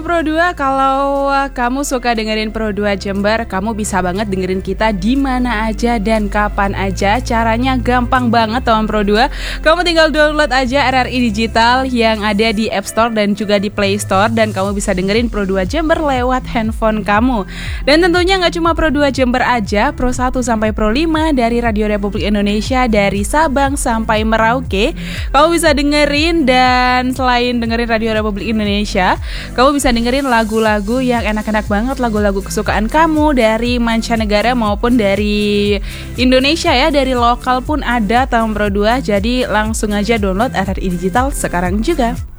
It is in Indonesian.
Teman Pro 2, kalau kamu suka dengerin Pro 2 Jember, kamu bisa banget dengerin kita di mana aja dan kapan aja. Caranya gampang banget teman Pro 2. Kamu tinggal download aja RRI Digital yang ada di App Store dan juga di Play Store, dan kamu bisa dengerin Pro 2 Jember lewat handphone kamu. Dan tentunya gak cuma Pro 2 Jember aja, Pro 1 sampai Pro 5 dari Radio Republik Indonesia dari Sabang sampai Merauke kamu bisa dengerin. Dan selain dengerin Radio Republik Indonesia, kamu bisa dengerin lagu-lagu yang enak-enak banget, lagu-lagu kesukaan kamu dari mancanegara maupun dari Indonesia ya, dari lokal pun ada teman Pro 2. Jadi langsung aja download RRI Digital sekarang juga.